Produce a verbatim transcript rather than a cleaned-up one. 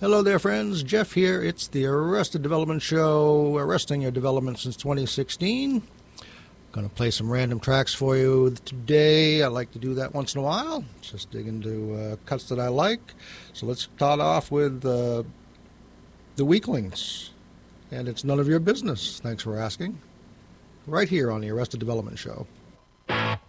Hello there, friends. Jeff here. It's the Arrested Development Show, arresting your development since twenty sixteen. Going to play some random tracks for you today. I like to do that once in a while. Just dig into uh, cuts that I like. So let's start off with uh, The Weaklings. And it's none of your business. Thanks for asking. Right here on the Arrested Development Show.